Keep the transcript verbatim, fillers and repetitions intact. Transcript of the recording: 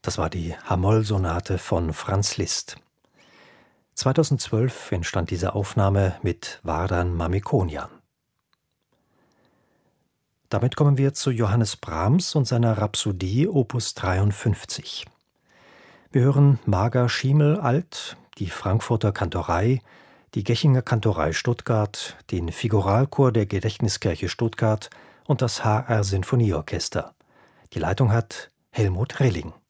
Das war die H-Moll-Sonate von Franz Liszt. zweitausendzwölf entstand diese Aufnahme mit Vardan Mamikonian. Damit kommen wir zu Johannes Brahms und seiner Rhapsodie Opus dreiundfünfzig. Wir hören Marga Schiemel alt, die Frankfurter Kantorei, die Gechinger Kantorei Stuttgart, den Figuralchor der Gedächtniskirche Stuttgart und das H R Sinfonieorchester. Die Leitung hat Helmut Rilling.